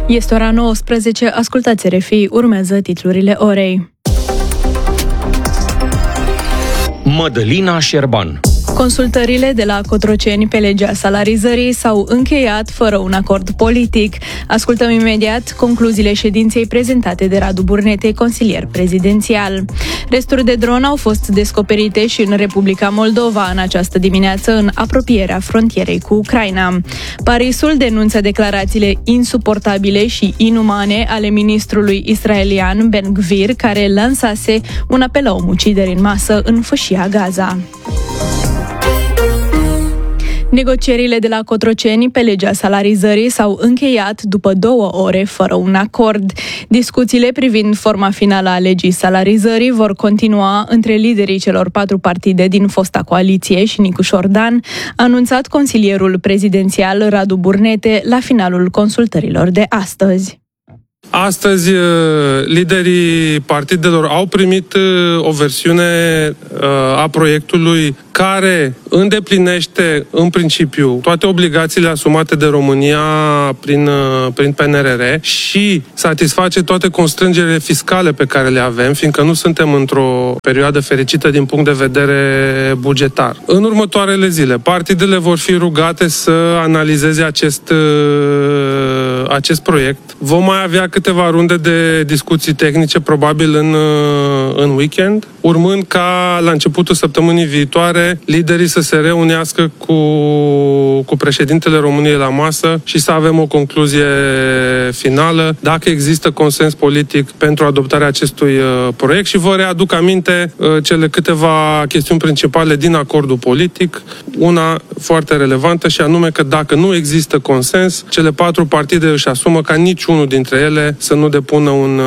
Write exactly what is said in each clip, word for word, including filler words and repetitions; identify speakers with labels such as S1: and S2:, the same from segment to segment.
S1: Este ora nouăsprezece, ascultați R F I, urmează titlurile orei.
S2: Mădălina Șerban.
S1: Consultările de la Cotroceni pe legea salarizării s-au încheiat fără un acord politic. Ascultăm imediat concluziile ședinței prezentate de Radu Burnete, consilier prezidențial. Resturi de dron au fost descoperite și în Republica Moldova în această dimineață, în apropierea frontierei cu Ucraina. Parisul denunță declarațiile insuportabile și inumane ale ministrului israelian Ben Gvir, care lansase un apel la omucideri în masă în fâșia Gaza. Negocierile de la Cotroceni pe legea salarizării s-au încheiat după două ore fără un acord. Discuțiile privind forma finală a legii salarizării vor continua între liderii celor patru partide din fosta coaliție și Nicu Șordan, a anunțat consilierul prezidențial Radu Burnete la finalul consultărilor de astăzi.
S3: Astăzi, liderii partidelor au primit o versiune a proiectului care îndeplinește, în principiu, toate obligațiile asumate de România prin, prin P N R R și satisface toate constrângerile fiscale pe care le avem, fiindcă nu suntem într-o perioadă fericită din punct de vedere bugetar. În următoarele zile, partidele vor fi rugate să analizeze acest, acest proiect. Vom mai avea câteva runde de discuții tehnice, probabil în, în weekend, urmând ca la începutul săptămânii viitoare liderii să se reunească cu, cu președintele României la masă și să avem o concluzie finală, dacă există consens politic pentru adoptarea acestui proiect. Și vă readuc aminte cele câteva chestiuni principale din acordul politic, una foarte relevantă și anume că dacă nu există consens, cele patru partide își asumă ca niciunul dintre ele să nu depună un,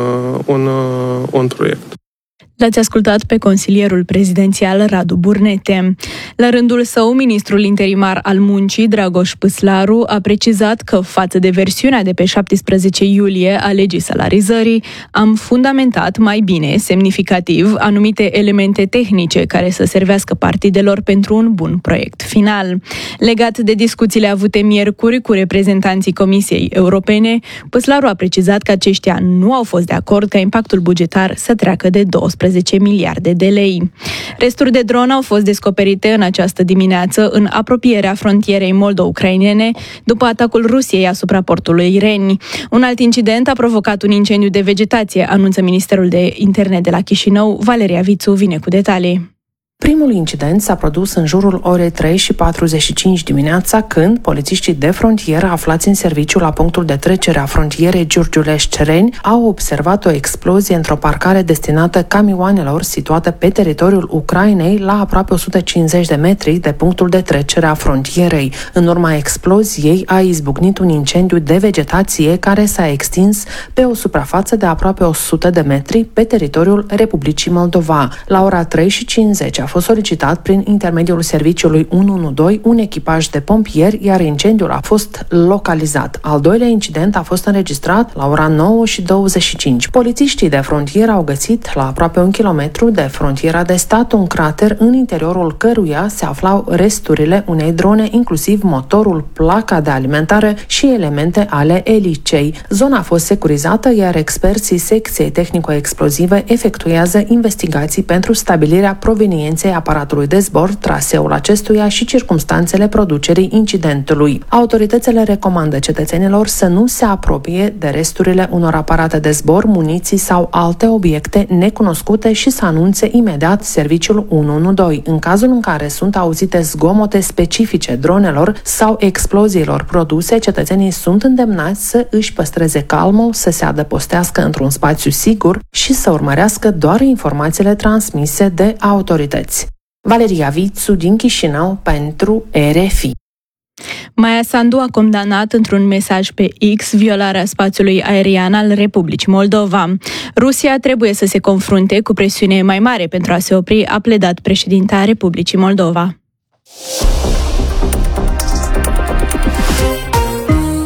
S3: un, un proiect.
S1: L-ați ascultat pe consilierul prezidențial Radu Burnete. La rândul său, ministrul interimar al muncii, Dragoș Păslaru, a precizat că, față de versiunea de pe șaptesprezece iulie a legii salarizării, am fundamentat mai bine, semnificativ, anumite elemente tehnice care să servească partidelor pentru un bun proiect final. Legat de discuțiile avute miercuri cu reprezentanții Comisiei Europene, Păslaru a precizat că aceștia nu au fost de acord ca impactul bugetar să treacă de douăsprezece miliarde de lei. Resturi de dron au fost descoperite în această dimineață în apropierea frontierei moldo-ucrainene după atacul Rusiei asupra portului Reni. Un alt incident a provocat un incendiu de vegetație, anunță Ministerul de Interne de la Chișinău. Valeria Vițu vine cu detalii.
S4: Primul incident s-a produs în jurul orei trei și patruzeci și cinci dimineața, când polițiștii de frontieră aflați în serviciu la punctul de trecere a frontierei Giurgiulești-Reni au observat o explozie într-o parcare destinată camioanelor situată pe teritoriul Ucrainei la aproape o sută cincizeci de metri de punctul de trecere a frontierei. În urma exploziei a izbucnit un incendiu de vegetație care s-a extins pe o suprafață de aproape o sută de metri pe teritoriul Republicii Moldova. La ora trei și cincizeci a fost solicitat prin intermediul serviciului unu unu doi un echipaj de pompieri, iar incendiul a fost localizat. Al doilea incident a fost înregistrat la ora nouă și douăzeci și cinci. Polițiștii de frontieră au găsit la aproape un kilometru de frontiera de stat un crater în interiorul căruia se aflau resturile unei drone, inclusiv motorul, placa de alimentare și elemente ale elicei. Zona a fost securizată, iar experții secției tehnico-explozive efectuează investigații pentru stabilirea provenienței aparatului de zbor, traseul acestuia și circumstanțele producerii incidentului. Autoritățile recomandă cetățenilor să nu se apropie de resturile unor aparate de zbor, muniții sau alte obiecte necunoscute și să anunțe imediat serviciul unu unu doi. În cazul în care sunt auzite zgomote specifice dronelor sau exploziilor produse, cetățenii sunt îndemnați să își păstreze calmul, să se adăpostească într-un spațiu sigur și să urmărească doar informațiile transmise de autorități. Valeria Vițu din Chișinău pentru R F I.
S1: Maia Sandu a condamnat într-un mesaj pe X violarea spațiului aerian al Republicii Moldova. Rusia trebuie să se confrunte cu presiune mai mare pentru a se opri, a pledat președinta Republicii Moldova.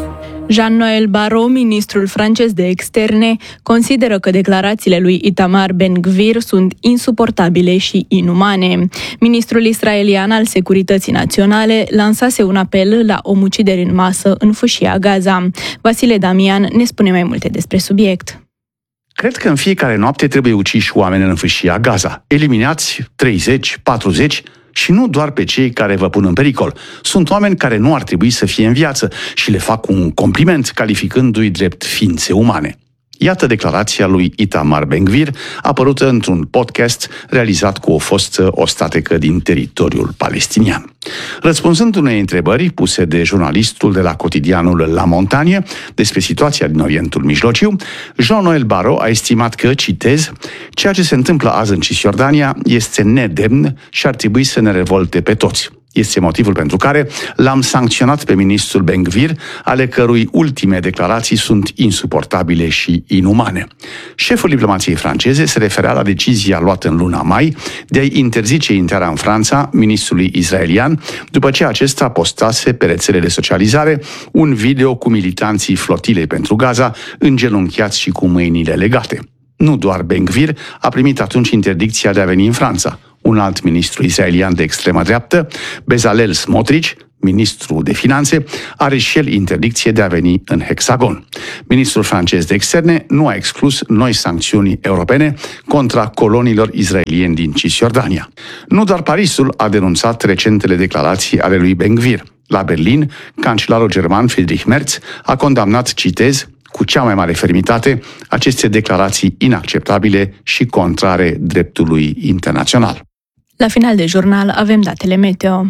S1: Jean-Noël Barrot, ministrul francez de externe, consideră că declarațiile lui Itamar Ben-Gvir sunt insuportabile și inumane. Ministrul israelian al Securității Naționale lansase un apel la omucideri în masă în fâșia Gaza. Vasile Damian ne spune mai multe despre subiect.
S5: Cred că în fiecare noapte trebuie uciși oameni în fâșia Gaza. Eliminați treizeci, patruzeci și nu doar pe cei care vă pun în pericol. Sunt oameni care nu ar trebui să fie în viață și le fac un compliment calificându-i drept ființe umane. Iată declarația lui Itamar Ben-Gvir, apărută într-un podcast realizat cu o fostă ostatecă din teritoriul palestinian. Răspunzând unei întrebări puse de jurnalistul de la cotidianul La Montagne despre situația din Orientul Mijlociu, Jean-Noël Barrot a estimat că, citez, ceea ce se întâmplă azi în Cisjordania este nedemn și ar trebui să ne revolte pe toți. Este motivul pentru care l-am sancționat pe ministrul Ben-Gvir, ale cărui ultime declarații sunt insuportabile și inumane. Șeful diplomației franceze se referea la decizia luată în luna mai de a-i interzice intrarea în Franța ministrului israelian, după ce acesta postase pe rețelele de socializare un video cu militanții flotilei pentru Gaza, îngenunchiați și cu mâinile legate. Nu doar Ben-Gvir a primit atunci interdicția de a veni în Franța. Un alt ministru israelian de extremă dreaptă, Bezalel Smotrich, ministru de finanțe, are și el interdicție de a veni în Hexagon. Ministrul francez de externe nu a exclus noi sancțiuni europene contra colonilor israelieni din Cisjordania. Nu doar Parisul a denunțat recentele declarații ale lui Ben-Gvir. La Berlin, cancelarul german Friedrich Merz a condamnat, citez, cu cea mai mare fermitate, aceste declarații inacceptabile și contrare dreptului internațional.
S1: La final de jurnal avem datele meteo.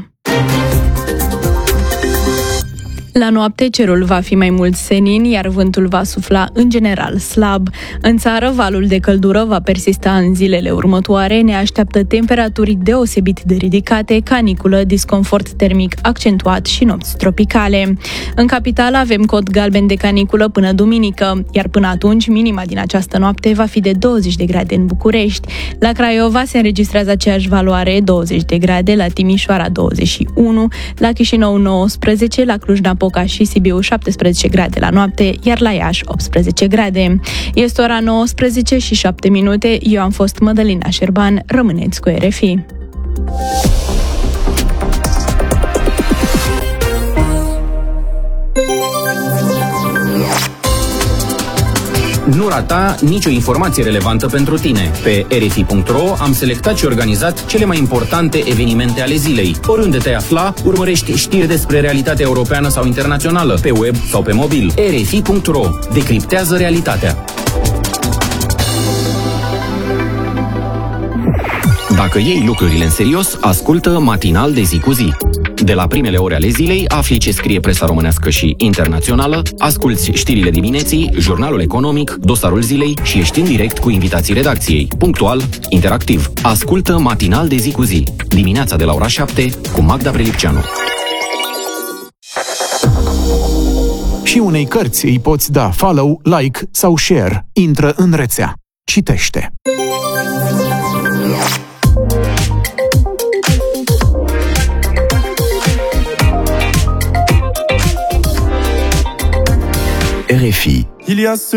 S1: La noapte cerul va fi mai mult senin, iar vântul va sufla în general slab. În țară, valul de căldură va persista în zilele următoare, ne așteaptă temperaturi deosebit de ridicate, caniculă, disconfort termic accentuat și nopți tropicale. În capitală avem cod galben de caniculă până duminică, iar până atunci minima din această noapte va fi de douăzeci de grade în București. La Craiova se înregistrează aceeași valoare, douăzeci de grade, la Timișoara douăzeci și unu, la Chișinău nouăsprezece, la Cluj-Napoca și Sibiu șaptesprezece grade la noapte, iar la Iași optsprezece grade. Este ora nouăsprezece și șapte minute. Eu am fost Mădălina Șerban. Rămâneți cu R F I.
S2: Nu rata nicio informație relevantă pentru tine. Pe R F I punct R O am selectat și organizat cele mai importante evenimente ale zilei. Oriunde te afla, urmărești știri despre realitatea europeană sau internațională, pe web sau pe mobil. R F I punct R O. Decriptează realitatea. Dacă iei lucrurile în serios, ascultă Matinal de zi cu zi. De la primele ore ale zilei, afli ce scrie presa românească și internațională, asculți știrile dimineții, jurnalul economic, dosarul zilei și ești în direct cu invitații redacției. Punctual, interactiv. Ascultă Matinal de zi cu zi. Dimineața de la ora șapte cu Magda Prelipceanu.
S6: Și unei cărți îi poți da follow, like sau share. Intră în rețea. Citește. R F I.